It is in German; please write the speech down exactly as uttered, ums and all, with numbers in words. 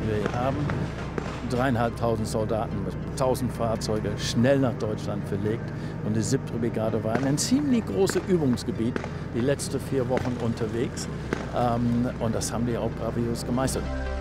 Wir haben dreieinhalbtausend Soldaten mit tausend Fahrzeuge schnell nach Deutschland verlegt. Und die siebte Brigade war in ein ziemlich großes Übungsgebiet die letzten vier Wochen unterwegs. Ähm, und das haben die auch bravos gemeistert.